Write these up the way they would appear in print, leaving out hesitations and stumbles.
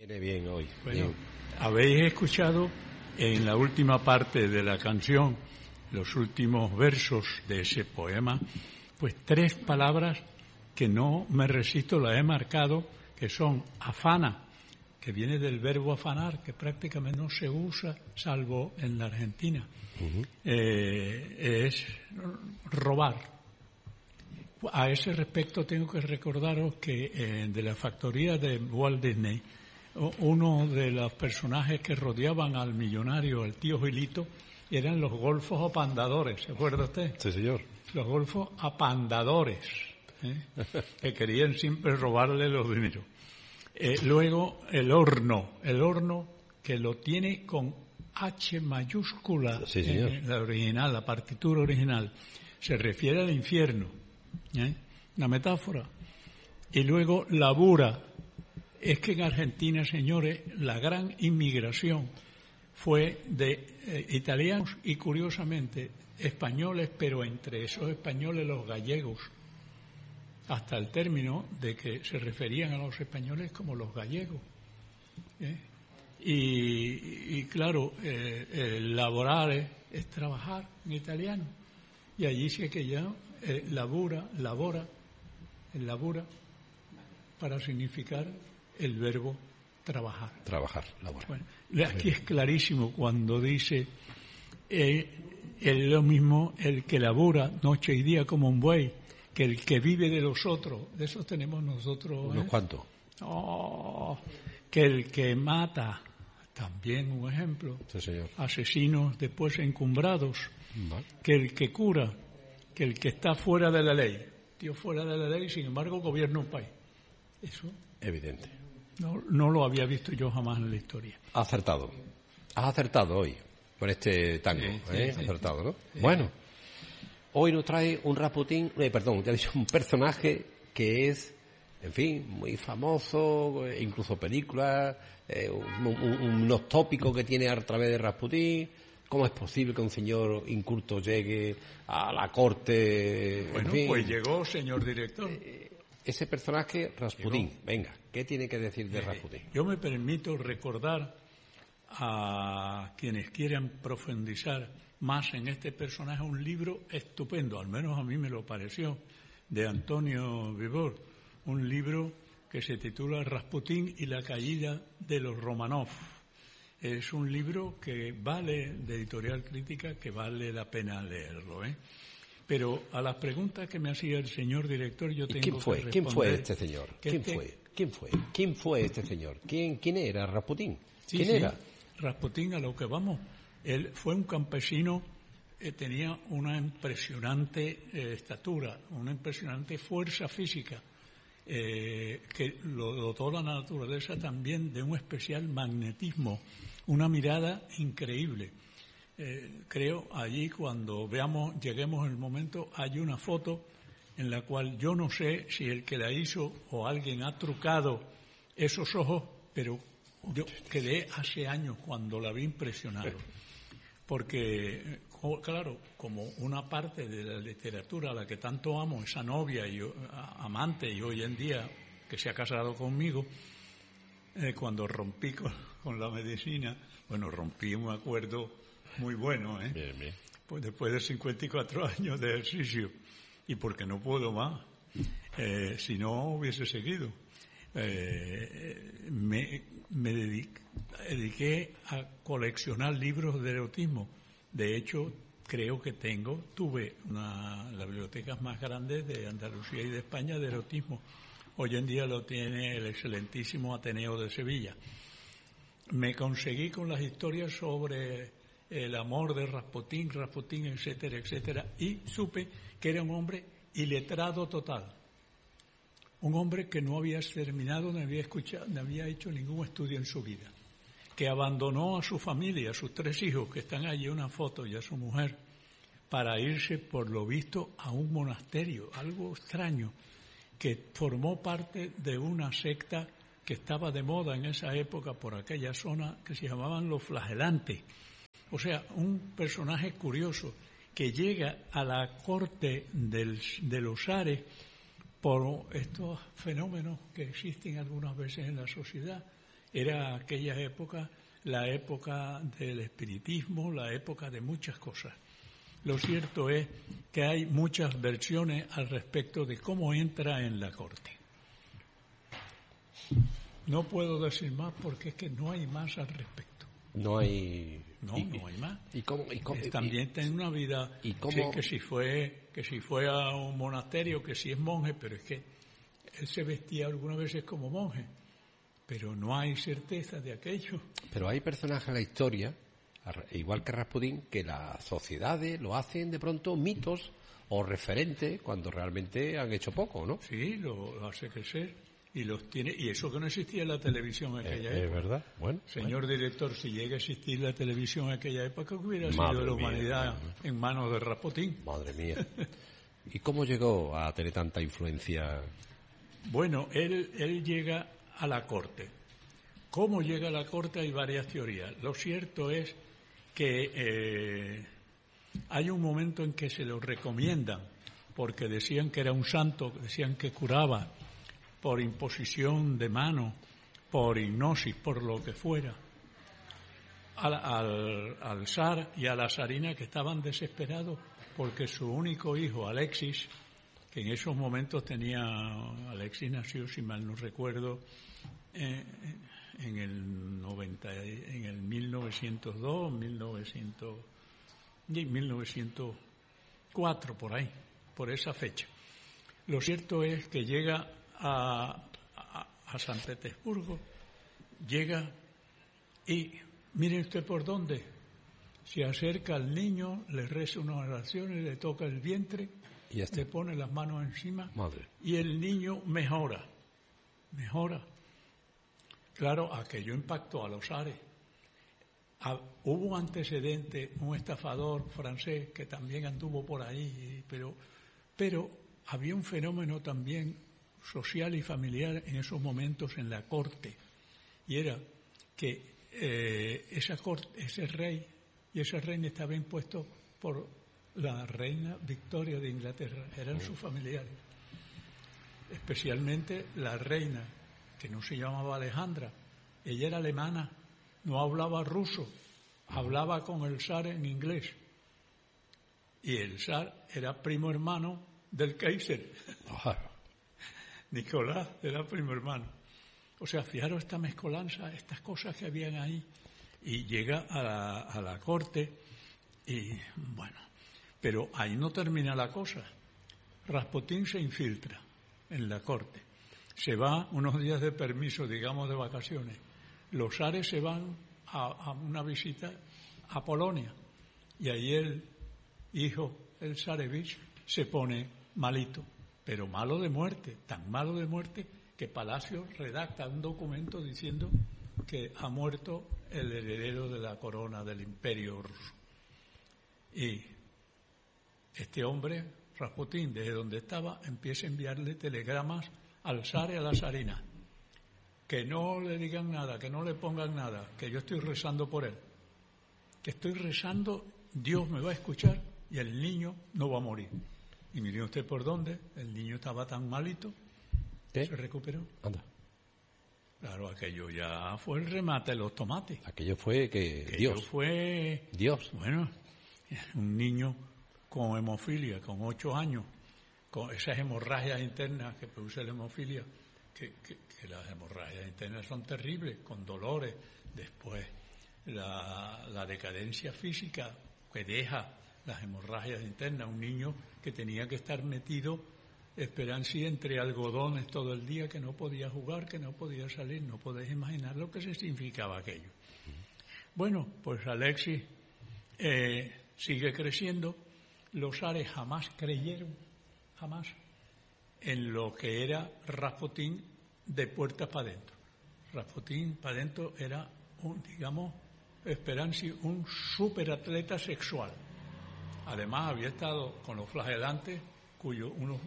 Viene bien hoy. Bueno, Bien. habéis escuchado en la última parte de la canción, los últimos versos de ese poema, pues 3 palabras que no me resisto, las he marcado, que son afana, que viene del verbo afanar, que prácticamente no se usa salvo en la Argentina. Es robar. A ese respecto tengo que recordaros que de la factoría de Walt Disney, uno de los personajes que rodeaban al millonario, el tío Gilito, eran los golfos apandadores, ¿se acuerda usted? Sí, señor. Los golfos apandadores, que querían siempre robarle los dineros. Luego el horno que lo tiene con H mayúscula, Sí, señor. La original, la partitura original, se refiere al infierno, una metáfora. Y luego labura. Es que en Argentina, señores, la gran inmigración fue de italianos y, curiosamente, españoles, pero entre esos españoles los gallegos, hasta el término de que se referían a los españoles como los gallegos. Y claro, laborar es trabajar en italiano. Y allí sí que ya labora, para significar el verbo trabajar. Trabajar, laborar. Bueno, aquí es clarísimo cuando dice es lo mismo el que labora noche y día como un buey que el que vive de los otros. De esos tenemos nosotros. ¿Unos cuantos? Que el que mata, también un ejemplo. Sí, señor. Asesinos después encumbrados. Vale. Que el que cura, que el que está fuera de la ley. Tío, fuera de la ley, sin embargo, gobierna un país. Eso Evidente. no lo había visto yo jamás en la historia. Has acertado hoy con este tango, Sí. Acertado, ¿no? Sí. Bueno, hoy nos trae un Rasputín, te he dicho un personaje que es, en fin, muy famoso, incluso películas, unos tópicos que tiene a través de Rasputín. ¿Cómo es posible que un señor inculto llegue a la corte? Bueno, en fin, pues llegó, señor director. ese personaje, Rasputín. Venga, ¿qué tiene que decir de Rasputín? Yo me permito recordar a quienes quieran profundizar más en este personaje un libro estupendo, al menos a mí me lo pareció, de Antonio Vivor, un libro que se titula Rasputín y la caída de los Romanov. Es un libro que vale, de Editorial Crítica, que vale la pena leerlo, Pero a las preguntas que me hacía el señor director yo tengo que responder. ¿Quién fue este señor? Que ¿Quién fue este señor? ¿Quién era Rasputín? Sí, ¿Quién era? Rasputín, a lo que vamos. Él fue un campesino, tenía una impresionante estatura, una impresionante fuerza física, que lo dotó la naturaleza también de un especial magnetismo, una mirada increíble. Creo allí cuando lleguemos el momento, hay una foto en la cual yo no sé si el que la hizo o alguien ha trucado esos ojos, pero yo quedé hace años cuando la vi impresionado. Porque, claro, como una parte de la literatura a la que tanto amo, esa novia y amante, y hoy en día que se ha casado conmigo, cuando rompí con la medicina, rompí un acuerdo muy bueno, Bien. Pues después de 54 años de ejercicio, y porque no puedo más, si no hubiese seguido. Me dediqué a coleccionar libros de erotismo. De hecho, creo que tuve las bibliotecas más grandes de Andalucía y de España de erotismo. Hoy en día lo tiene el excelentísimo Ateneo de Sevilla. Me conseguí con las historias sobre el amor de Rasputín, etcétera, etcétera, y supe que era un hombre iletrado total. Un hombre que no había terminado, no había hecho ningún estudio en su vida, que abandonó a su familia, a sus 3 hijos, que están allí en una foto, y a su mujer, para irse, por lo visto, a un monasterio, algo extraño, que formó parte de una secta que estaba de moda en esa época por aquella zona, que se llamaban los flagelantes. O sea, un personaje curioso que llega a la corte de los zares por estos fenómenos que existen algunas veces en la sociedad, Era aquella época, la época del espiritismo, la época de muchas cosas. Lo cierto es que hay muchas versiones al respecto de cómo entra en la corte. No puedo decir más porque es que no hay más al respecto. No hay... No hay más. También tiene una vida que si fue a un monasterio, que si es monje, pero es que él se vestía algunas veces como monje, pero no hay certeza de aquello. Pero hay personajes en la historia, igual que Rasputín, que las sociedades lo hacen de pronto mitos o referentes cuando realmente han hecho poco, ¿no? Sí, lo hace crecer. Y los tiene, y eso que no existía en la televisión en aquella época. Es verdad. Bueno, Señor director, si llega a existir la televisión en aquella época, ¿qué hubiera sido de la humanidad en manos de Rasputín? Madre mía. ¿Y cómo llegó a tener tanta influencia? Bueno, él llega a la corte. ¿Cómo llega a la corte? Hay varias teorías. Lo cierto es que hay un momento en que se lo recomiendan, porque decían que era un santo, decían que curaba por imposición de mano, por hipnosis, por lo que fuera, al zar y a la zarina, que estaban desesperados porque su único hijo, Alexis, que en esos momentos Alexis nació, si mal no recuerdo, en el 1902, 1904, por ahí, por esa fecha. Lo cierto es que llega a San Petersburgo, llega y mire usted por dónde, se acerca al niño, le reza unas oraciones, le toca el vientre, le pone las manos encima. Madre. Y el niño mejora. Claro, aquello impactó a los zares. Hubo un antecedente, un estafador francés que también anduvo por ahí, pero había un fenómeno también social y familiar en esos momentos en la corte, y era que ese rey y esa reina estaba impuesto por la reina Victoria de Inglaterra, eran sus familiares, especialmente la reina, que no se llamaba Alejandra, ella era alemana, no hablaba ruso, hablaba con el zar en inglés, y el zar era primo hermano del Kaiser. Nicolás era primo hermano. O sea, fijaros esta mezcolanza, estas cosas que habían ahí. Y llega a la corte y, bueno, pero ahí no termina la cosa. Rasputín se infiltra en la corte. Se va unos días de permiso, digamos, de vacaciones. Los zares se van a una visita a Polonia. Y ahí el hijo, el zarevich, se pone malito. Pero malo de muerte, tan malo de muerte que Palacio redacta un documento diciendo que ha muerto el heredero de la corona del Imperio ruso. Y este hombre, Rasputín, desde donde estaba, empieza a enviarle telegramas al zar y a la zarina. Que no le digan nada, que no le pongan nada, que yo estoy rezando por él. Que estoy rezando, Dios me va a escuchar y el niño no va a morir. Y mire usted por dónde, el niño estaba tan malito, se recuperó. Anda. Claro, aquello ya fue el remate de los tomates. Aquello fue Dios. Dios. Bueno, un niño con hemofilia, con 8 años, con esas hemorragias internas que produce la hemofilia, que las hemorragias internas son terribles, con dolores. Después, la decadencia física que deja las hemorragias internas, un niño que tenía que estar metido, esperancía, entre algodones todo el día, que no podía jugar, que no podía salir, no podéis imaginar lo que significaba aquello. Bueno, pues Alexis sigue creciendo, los zares jamás creyeron, jamás, en lo que era Rasputín de puertas para adentro. Rasputín para adentro era un, digamos, un superatleta sexual. Además, había estado con los flagelantes, uno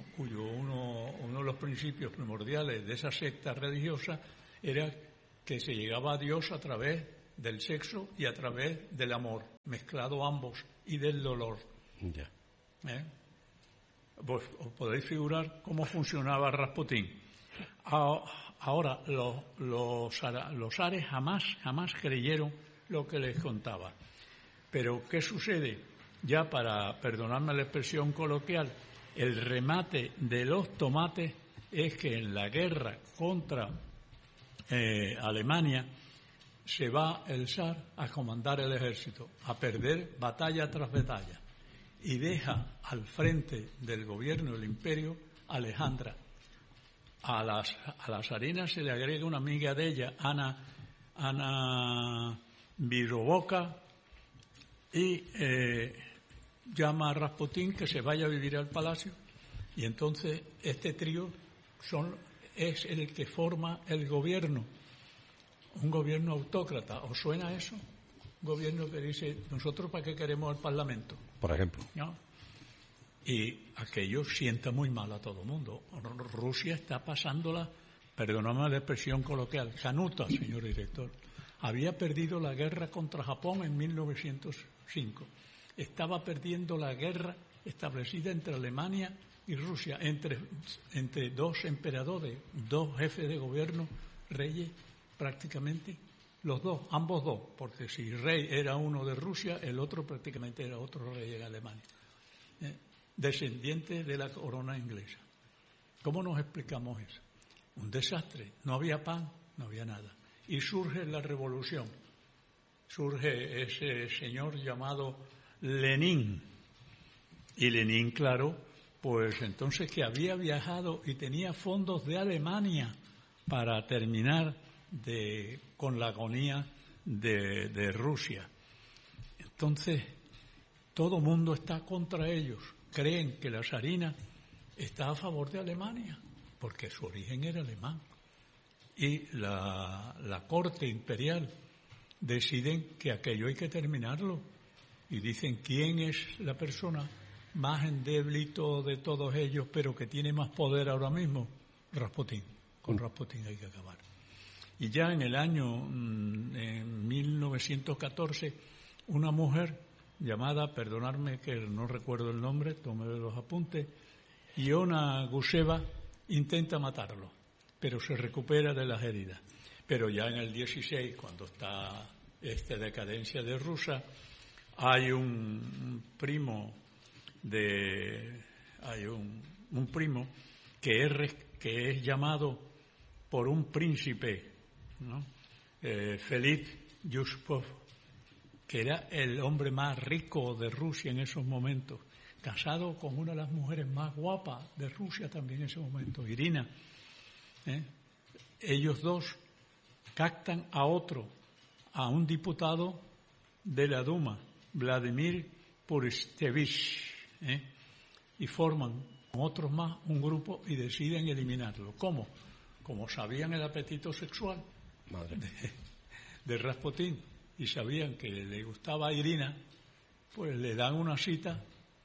de los principios primordiales de esa secta religiosa era que se llegaba a Dios a través del sexo y a través del amor, mezclado ambos, y del dolor. Ya. Pues os podéis figurar cómo funcionaba Rasputín. Ahora, los zares jamás creyeron lo que les contaba. Pero, ¿qué sucede? Ya para, perdonadme la expresión coloquial, el remate de los tomates es que en la guerra contra Alemania se va el zar a comandar el ejército, a perder batalla tras batalla, y deja al frente del gobierno del imperio a Alejandra. A la zarina se le agrega una amiga de ella, Ana Virovoka, y llama a Rasputín que se vaya a vivir al palacio, y entonces este trío es el que forma el gobierno, un gobierno autócrata. ¿Os suena eso? Un gobierno que dice, ¿nosotros para qué queremos el Parlamento? Por ejemplo. ¿No? Y aquello sienta muy mal a todo el mundo. Rusia está pasándola, perdóname la expresión coloquial, canuta, señor director. Había perdido la guerra contra Japón en 1905. Estaba perdiendo la guerra establecida entre Alemania y Rusia, entre dos emperadores, dos jefes de gobierno, reyes, prácticamente, ambos dos, porque si rey era uno de Rusia, el otro prácticamente era otro rey de Alemania, descendiente de la corona inglesa. ¿Cómo nos explicamos eso? Un desastre, no había pan, no había nada. Y surge la revolución, surge ese señor llamado Lenin. Y Lenin, claro, pues entonces que había viajado y tenía fondos de Alemania para terminar con la agonía de Rusia. Entonces, todo el mundo está contra ellos. Creen que la zarina está a favor de Alemania, porque su origen era alemán. Y la corte imperial deciden que aquello hay que terminarlo. Y dicen, ¿quién es la persona más endeblito de todos ellos, pero que tiene más poder ahora mismo? Rasputín. Con Rasputín hay que acabar. Y ya en el año en 1914, una mujer llamada, perdonadme que no recuerdo el nombre, tomé los apuntes, Iona Guseva, intenta matarlo, pero se recupera de las heridas. Pero ya en el 16, cuando está esta decadencia de Rusia, hay un primo que es llamado por un príncipe, ¿no? Felipe Yusupov, que era el hombre más rico de Rusia en esos momentos, casado con una de las mujeres más guapas de Rusia también en ese momento, Irina. Ellos dos captan a un diputado de la Duma, Vladimir Puristevich, y forman con otros más un grupo y deciden eliminarlo. ¿Cómo? Como sabían el apetito sexual de Rasputín y sabían que le gustaba a Irina, pues le dan una cita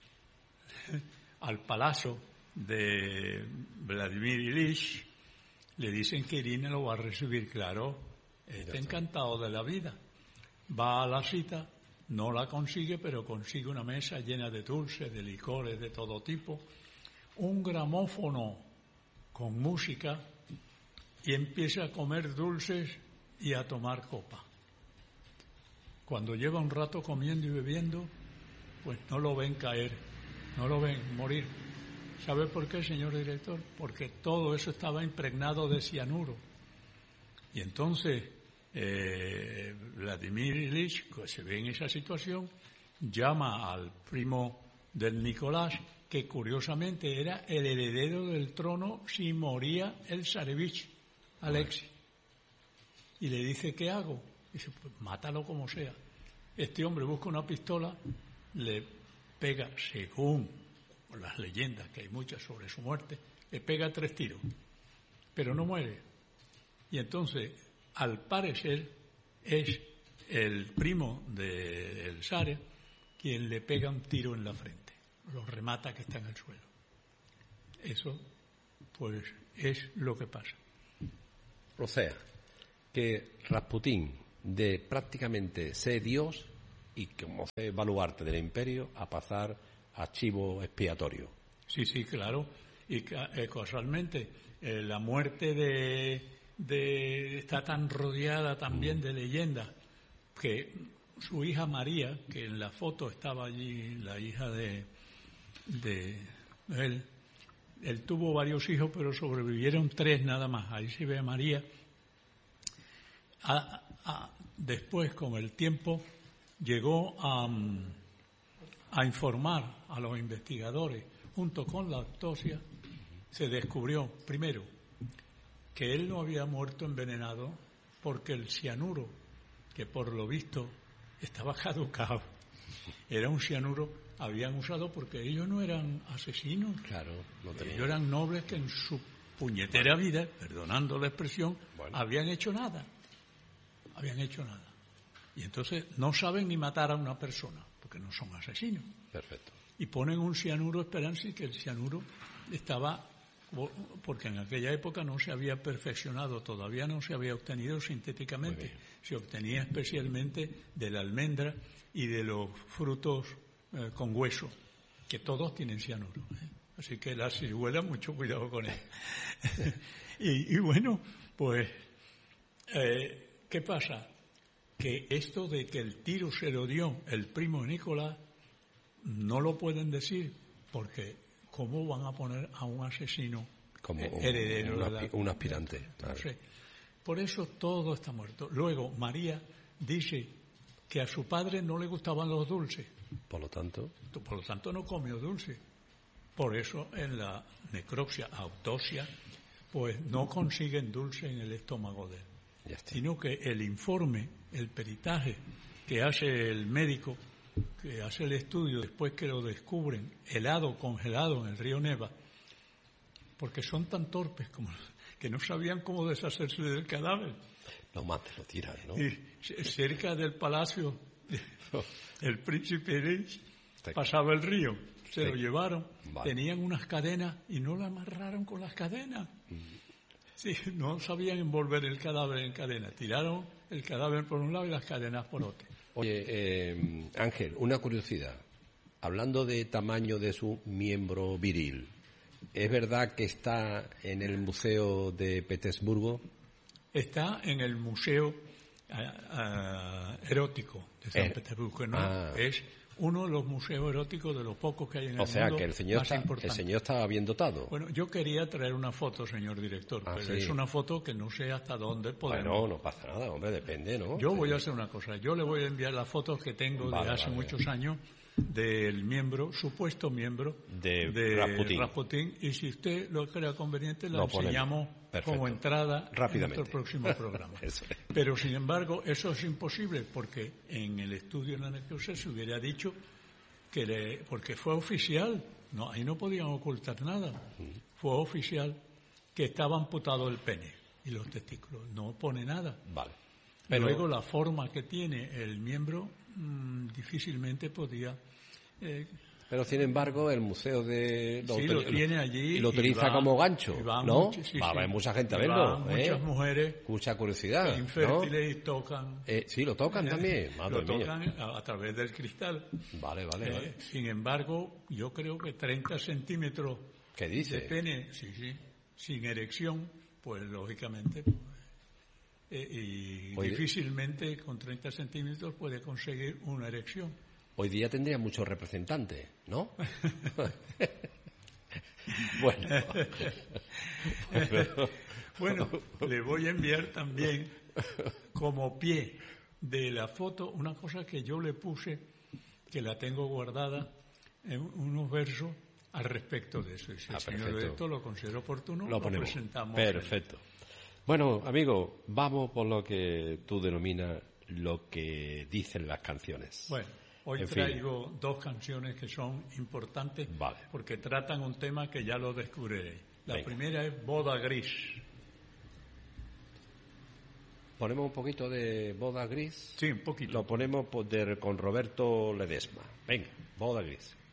al palacio de Vladimir Ilich, le dicen que Irina lo va a recibir, claro, está encantado de la vida. Va a la cita, no la consigue, pero consigue una mesa llena de dulces, de licores de todo tipo, un gramófono con música, y empieza a comer dulces y a tomar copa. Cuando lleva un rato comiendo y bebiendo, pues no lo ven caer, no lo ven morir. ¿Sabe por qué, señor director? Porque todo eso estaba impregnado de cianuro. Y entonces Vladimir Ilich, que se ve en esa situación, llama al primo del Nicolás, que curiosamente era el heredero del trono si moría el zarevich, Alexis. Y le dice, ¿qué hago? Dice, pues mátalo como sea. Este hombre busca una pistola, le pega, según las leyendas, que hay muchas sobre su muerte, le pega 3 tiros, pero no muere. Y entonces, al parecer, es el primo del zar quien le pega un tiro en la frente, lo remata que está en el suelo. Eso, pues, es lo que pasa. O sea, que Rasputín, de prácticamente ser Dios y como ser baluarte del imperio, a pasar a chivo expiatorio. Sí, claro. Y casualmente la muerte está tan rodeada también de leyendas que su hija María, que en la foto estaba allí, la hija de él tuvo varios hijos, pero sobrevivieron 3 nada más. Ahí se ve a María. Después, con el tiempo, llegó a informar a los investigadores, junto con la autopsia, se descubrió, primero, que él no había muerto envenenado porque el cianuro, que por lo visto estaba caducado, era un cianuro, habían usado porque ellos no eran asesinos. Claro, no tenían. Ellos eran nobles que en su puñetera vida, perdonando la expresión, habían hecho nada. Y entonces no saben ni matar a una persona, porque no son asesinos. Perfecto. Y ponen un cianuro esperando que el cianuro estaba, porque en aquella época no se había perfeccionado, todavía no se había obtenido sintéticamente, se obtenía especialmente de la almendra y de los frutos con hueso, que todos tienen cianuro. Así que la ciruela, mucho cuidado con él. y bueno, pues, ¿qué pasa? Que esto de que el tiro se lo dio el primo de Nicolás, no lo pueden decir, porque ¿cómo van a poner a un asesino como heredero un aspirante? Claro. Entonces, por eso todo está muerto. Luego, María dice que a su padre no le gustaban los dulces. Por lo tanto, no comió dulce. Por eso en la necropsia, autopsia, pues no consiguen dulce en el estómago de él. Sino que el informe, el peritaje que hace el médico, que hace el estudio después que lo descubren helado, congelado en el río Neva, porque son tan torpes como que no sabían cómo deshacerse del cadáver. Lo matan, lo tiran, ¿no? Y cerca del palacio, el príncipe Reyes pasaba el río, se lo llevaron, tenían unas cadenas y no la amarraron con las cadenas. Sí, no sabían envolver el cadáver en cadena, tiraron el cadáver por un lado y las cadenas por otro. Oye, Ángel, una curiosidad. Hablando de tamaño de su miembro viril, ¿es verdad que está en el Museo de Petersburgo? Está en el Museo Erótico de San Petersburgo, ¿no? Es uno de los museos eróticos de los pocos que hay en el mundo. O sea, que el señor estaba bien dotado. Bueno, yo quería traer una foto, señor director, pero sí. Es una foto que no sé hasta dónde podemos. Bueno, no pasa nada, hombre, depende, ¿no? Yo voy a hacer una cosa, yo le voy a enviar las fotos que tengo de hace muchos años del miembro, supuesto miembro de Rasputín, y si usted lo crea conveniente la enseñamos como entrada en nuestro próximo programa. Pero sin embargo eso es imposible porque en el estudio en la necropsia se hubiera dicho que porque fue oficial, no, ahí no podían ocultar nada, fue oficial que estaba amputado el pene y los testículos, no pone nada. Vale. Pero luego la forma que tiene el miembro difícilmente podía. Pero sin embargo el museo lo tiene allí y lo utiliza como gancho, ¿no? Va a haber mucha gente a verlo, muchas mujeres, mucha curiosidad, infértiles, ¿no? Y tocan. Sí, lo tocan también. Lo tocan a través del cristal. Vale. Sin embargo, yo creo que 30 centímetros ¿qué dice? De pene, sin erección, pues lógicamente. Y difícilmente con 30 centímetros puede conseguir una erección. Hoy día tendría muchos representantes, ¿no? Bueno, le voy a enviar también como pie de la foto una cosa que yo le puse, que la tengo guardada en unos versos al respecto de eso. Y si el señor director lo considera oportuno, lo presentamos. Perfecto. Bueno, amigo, vamos por lo que tú denominas lo que dicen las canciones. Bueno, hoy traigo 2 canciones que son importantes porque tratan un tema que ya lo descubriréis. La primera es Boda Gris. ¿Ponemos un poquito de Boda Gris? Sí, un poquito. Lo ponemos con Roberto Ledesma. Venga, Boda Gris.